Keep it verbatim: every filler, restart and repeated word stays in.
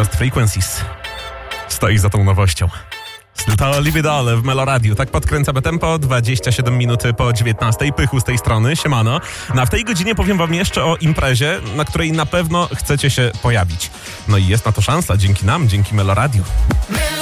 Lost Frequencies stoi za tą nowością. To Libido w Meloradiu. Tak podkręcamy tempo, dwadzieścia siedem minut po dziewiętnastej. Pychu z tej strony, siemano. No a w tej godzinie powiem wam jeszcze o imprezie, na której na pewno chcecie się pojawić. No i jest na to szansa dzięki nam, dzięki Meloradiu.